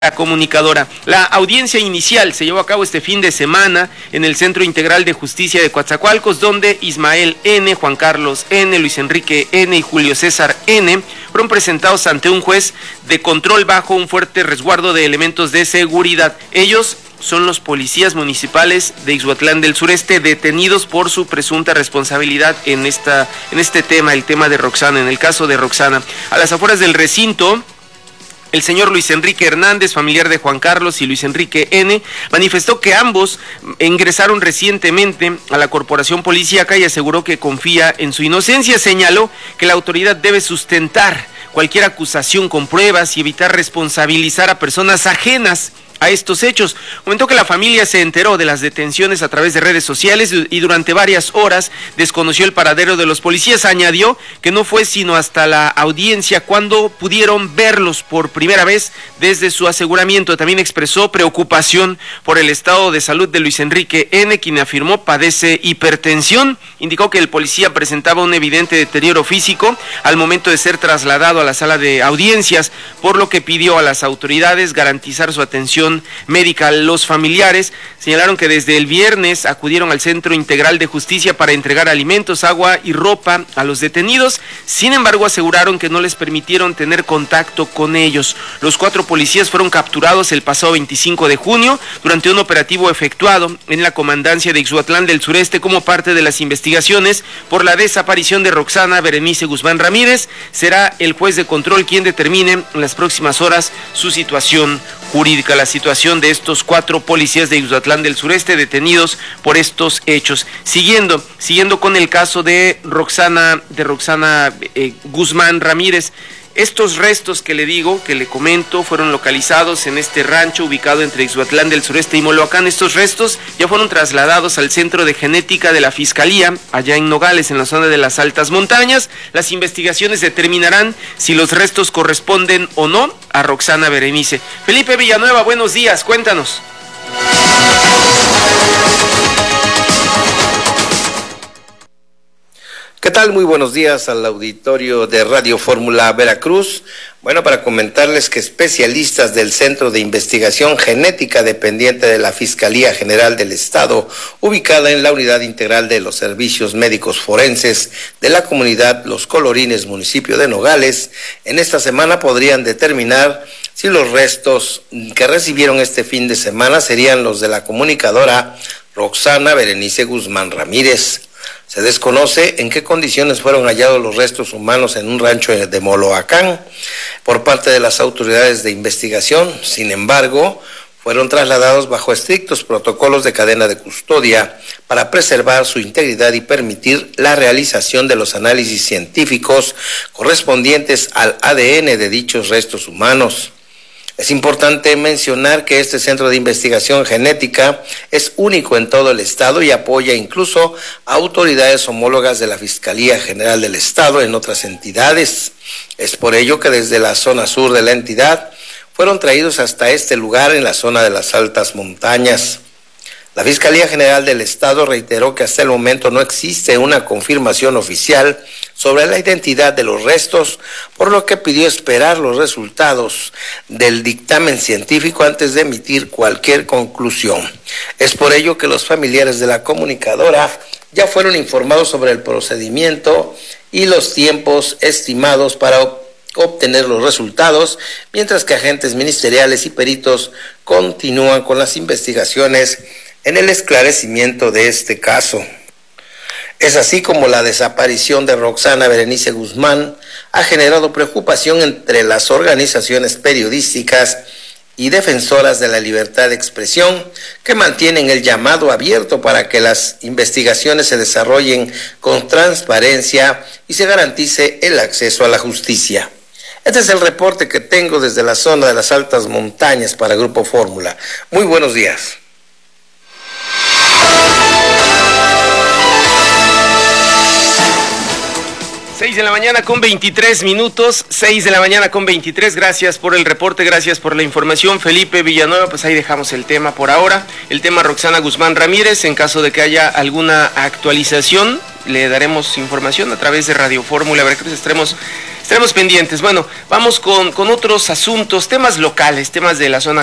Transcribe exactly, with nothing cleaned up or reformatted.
La comunicadora. La audiencia inicial se llevó a cabo este fin de semana en el Centro Integral de Justicia de Coatzacoalcos, donde Ismael N., Juan Carlos N., Luis Enrique N. y Julio César N. fueron presentados ante un juez de control bajo un fuerte resguardo de elementos de seguridad. Ellos son los policías municipales de Ixhuatlán del Sureste, detenidos por su presunta responsabilidad en esta, en este tema, el tema de Roxana, en el caso de Roxana. A las afueras del recinto, el señor Luis Enrique Hernández, familiar de Juan Carlos y Luis Enrique N., manifestó que ambos ingresaron recientemente a la corporación policíaca y aseguró que confía en su inocencia. Señaló que la autoridad debe sustentar cualquier acusación con pruebas y evitar responsabilizar a personas ajenas a estos hechos. Comentó que la familia se enteró de las detenciones a través de redes sociales y durante varias horas desconoció el paradero de los policías. Añadió que no fue sino hasta la audiencia cuando pudieron verlos por primera vez desde su aseguramiento. También expresó preocupación por el estado de salud de Luis Enrique N., quien afirmó padece hipertensión. Indicó que el policía presentaba un evidente deterioro físico al momento de ser trasladado a la sala de audiencias, por lo que pidió a las autoridades garantizar su atención médica. Los familiares señalaron que desde el viernes acudieron al Centro Integral de Justicia para entregar alimentos, agua y ropa a los detenidos. Sin embargo, aseguraron que no les permitieron tener contacto con ellos. Los cuatro policías fueron capturados el pasado veinticinco de junio durante un operativo efectuado en la comandancia de Ixhuatlán del Sureste como parte de las investigaciones por la desaparición de Roxana Berenice Guzmán Ramírez. Será el juez de control quien determine en las próximas horas su situación jurídica. La situación de estos cuatro policías de Ixhuatlán del Sureste detenidos por estos hechos. Siguiendo, siguiendo con el caso de Roxana, de Roxana eh, Guzmán Ramírez. Estos restos que le digo, que le comento, fueron localizados en este rancho ubicado entre Ixhuatlán del Sureste y Moloacán. Estos restos ya fueron trasladados al Centro de Genética de la Fiscalía, allá en Nogales, en la zona de las altas montañas. Las investigaciones determinarán si los restos corresponden o no a Roxana Berenice. Felipe Villanueva, buenos días, cuéntanos. ¿Qué tal? Muy buenos días al auditorio de Radio Fórmula Veracruz. Bueno, para comentarles que especialistas del Centro de Investigación Genética dependiente de la Fiscalía General del Estado, ubicada en la Unidad Integral de los Servicios Médicos Forenses de la comunidad Los Colorines, municipio de Nogales, en esta semana podrían determinar si los restos que recibieron este fin de semana serían los de la comunicadora Roxana Berenice Guzmán Ramírez. Se desconoce en qué condiciones fueron hallados los restos humanos en un rancho de Moloacán por parte de las autoridades de investigación. Sin embargo, fueron trasladados bajo estrictos protocolos de cadena de custodia para preservar su integridad y permitir la realización de los análisis científicos correspondientes al A D N de dichos restos humanos. Es importante mencionar que este centro de investigación genética es único en todo el estado y apoya incluso a autoridades homólogas de la Fiscalía General del Estado en otras entidades. Es por ello que desde la zona sur de la entidad fueron traídos hasta este lugar en la zona de las altas montañas. La Fiscalía General del Estado reiteró que hasta el momento no existe una confirmación oficial sobre la identidad de los restos, por lo que pidió esperar los resultados del dictamen científico antes de emitir cualquier conclusión. Es por ello que los familiares de la comunicadora ya fueron informados sobre el procedimiento y los tiempos estimados para obtener los resultados, mientras que agentes ministeriales y peritos continúan con las investigaciones en el esclarecimiento de este caso. Es así como la desaparición de Roxana Berenice Guzmán ha generado preocupación entre las organizaciones periodísticas y defensoras de la libertad de expresión, que mantienen el llamado abierto para que las investigaciones se desarrollen con transparencia y se garantice el acceso a la justicia. Este es el reporte que tengo desde la zona de las altas montañas para Grupo Fórmula. Muy buenos días. seis de la mañana con veintitrés minutos, seis de la mañana con veintitrés, gracias por el reporte, gracias por la información, Felipe Villanueva. Pues ahí dejamos el tema por ahora, el tema Roxana Guzmán Ramírez. En caso de que haya alguna actualización, le daremos información a través de Radio Fórmula Veracruz. Estaremos Estaremos pendientes. Bueno, vamos con, con otros asuntos, temas locales, temas de la zona